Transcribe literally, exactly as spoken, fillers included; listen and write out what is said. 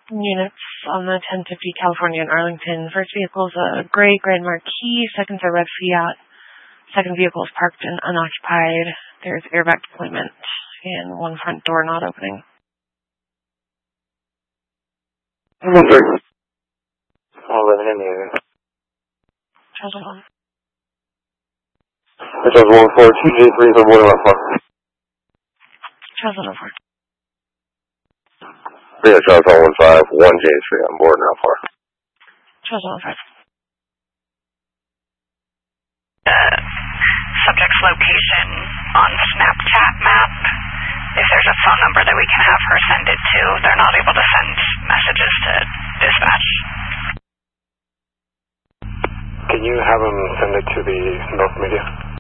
Units on the ten fifty California in Arlington. First vehicle is a gray Grand Marquis. Second's a red Fiat. Second vehicle is parked and unoccupied. There's airbag deployment and one front door not opening. one three. All living in the area. Charles one. Charles one four, two J three for one one four. Charles one four. Yeah, Charles one one five, one J three on board now four. Charles one five. Uh, subject's location on Snapchat map. If there's a phone number that we can have her send it to, they're not able to send messages to dispatch. Can you have them send it to the North Media?